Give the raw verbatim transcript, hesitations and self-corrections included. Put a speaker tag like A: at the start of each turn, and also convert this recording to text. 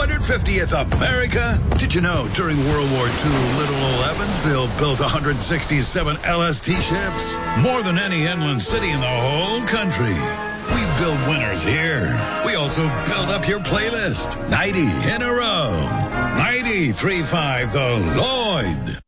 A: hundred fiftieth America. Did you know during World War Two, little old Evansville built one hundred sixty-seven L S T ships? More than any inland city in the whole country. We build winners here. We also build up your playlist. ninety in a row. ninety-three point five The Lloyd.